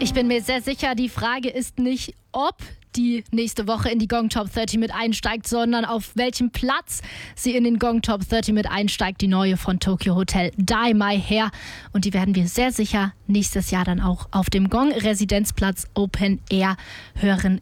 Ich bin mir sehr sicher, die Frage ist nicht, ob die nächste Woche in die Gong Top 30 mit einsteigt, sondern auf welchem Platz sie in den Gong Top 30 mit einsteigt, die neue von Tokio Hotel, Dye My Hair. Und die werden wir sehr sicher nächstes Jahr dann auch auf dem Gong Residenzplatz Open Air hören